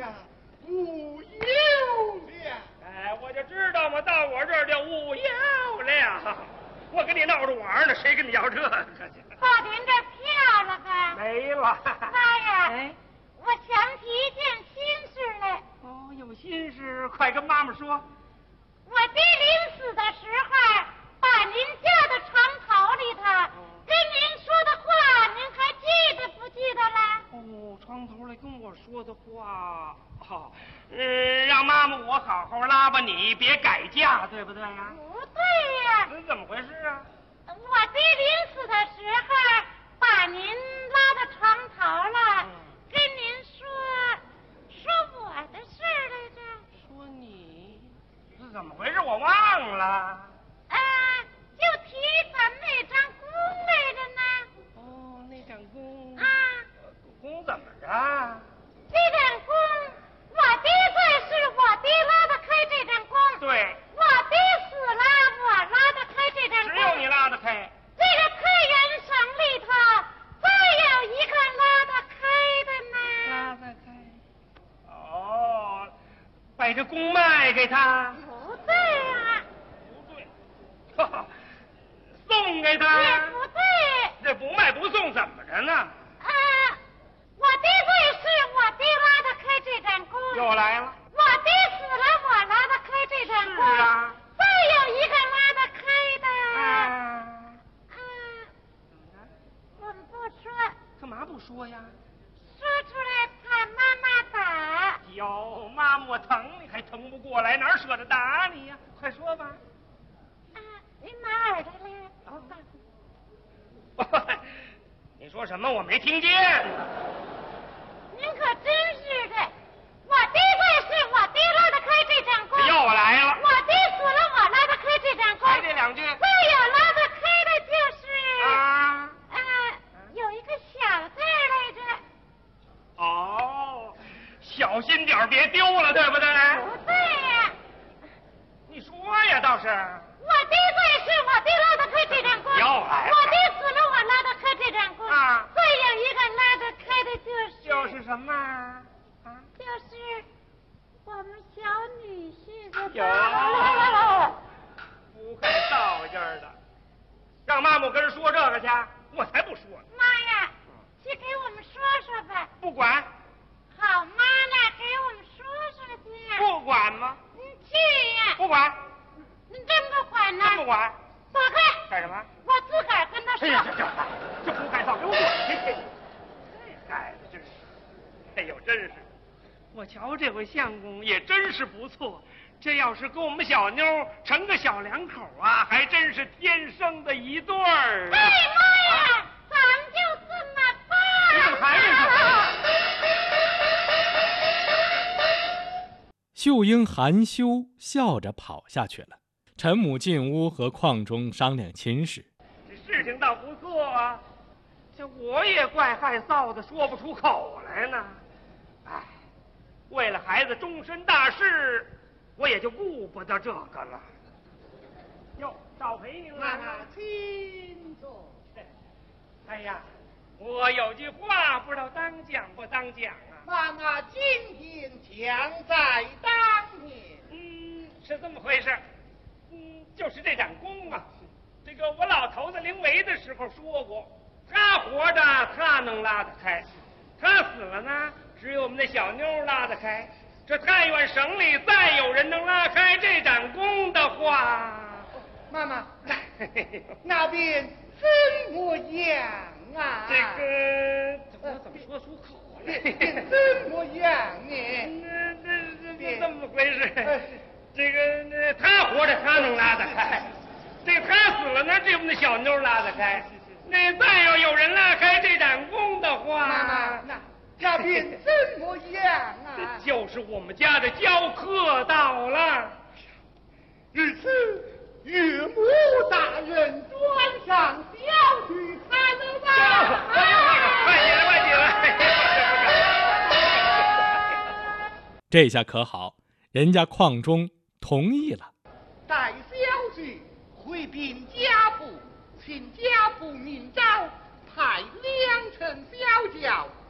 呀，无有了。 哎，我就知道嘛，到我这儿就无有了。我跟你闹着玩呢，谁跟你要这个去？ 把您这票了吧？ 没了。 妈呀！ 哎， 我想起一件心事来。 哦，有心事，快跟妈妈说。 我爹临死的时候，把您家的床头里头跟您说的话，您还记得不记得了？ 哦，床头来跟我说的话，好，让妈妈我好好拉吧你，别改嫁，对不对呀？ 不对呀。 这怎么回事啊？ 我爹临死的时候，把您拉到床头了，跟您说我的事儿来着。 说你，这怎么回事？我忘了。 就提咱们那张弓来着呢。 哦，那张弓啊， 弓怎么着？ 这张弓，我爹在世，我爹拉得开这张弓。 对。 我爹死了，我拉得开这张弓。 只有你拉得开。 这个太原省里头，再有一个拉得开的呢。 拉得开。哦，把这弓卖给他。 不对啊。 不对。哈哈。送给他也不对， 这不卖不送怎么着呢？ 我爹在世，我爹拉得开这张弓。 又来了。 我爹死了，我拉得开这张弓。 是啊。 再有一个拉得开的。 怎么着？ 我们不说。 干嘛不说呀？ 说出来怕妈妈打。 哟，妈妈我疼你还疼不过来，哪舍得打你呀？快说吧。 您拿耳朵来。 你说什么？我没听见。 您可真是的，我爹在世，我爹拉得开这张弓。 又来了。 我爹死了，我拉得开这张弓。 还这两句。 再有拉得开的就是有一个小字来着。 哦，小心点别丢了，对不对？ 不对呀。 你说呀，倒是。 我爹在世，我爹拉得开这张弓。 又来了。 我爹死了，我拉得开这张弓。再有一个拉得开的就是什么？ 就是我们小女婿的。 不会道劲儿的，让妈妈跟人说这个去，我才不说呢。 妈呀，去给我们说说吧。 不管。 好妈呢，给我们说说去。 不管吗？ 你去呀。 不管。 你真不管呢？ 真不管。 走开。 干什么？ 我自个儿跟他说。 这不该造给我这孩子真是，哎呦，真是，我瞧这回相公也真是不错，这要是跟我们小妞成个小两口啊，还真是天生的一对儿。 哎妈呀，咱们就这么办。 你怎么还没说？ 秀英含羞笑着跑下去了。陈母进屋和邝忠商量亲事。 这事情倒不错啊，这我也怪害臊的，说不出口来呢。哎，为了孩子终身大事，我也就顾不得这个了。哟，少陪您了。 请坐。 哎呀，我有句话不知道当讲不当讲啊。 妈妈今天将在当年。 是这么回事。就是这盏弓啊，这个我老头子临危的时候说过，他活着他能拉得开，他死了呢，只有我们那小妞拉得开。这太原省里再有人能拉开这盏弓的话， 妈妈，那边怎么样啊？ 这个我怎么说出口来？ 怎么样呢？ 那这么回事？这个他活着他能拉得开，这个他死了呢，只有我们那小妞拉得开。那再要有人拉开这盏弓的话， 妈妈，那边怎么样啊？ 就是我们家的教课到了。 日此岳母大人转上小婿才能吧？ 快起来，快起来！ 这下可好，人家邝忠同意了。 待小婿回禀家父，请家父明诏派2乘小轿